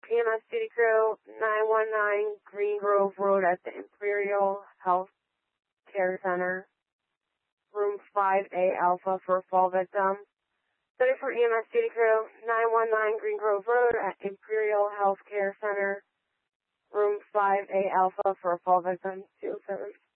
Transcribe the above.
EMS City Crew, 919 Green Grove Road at the Imperial Health Care Center, room 5A Alpha for a fall victim. Study for EMS City Crew, 919 Green Grove Road at Imperial Health Care Center, room 5A Alpha for a fall victim, 207.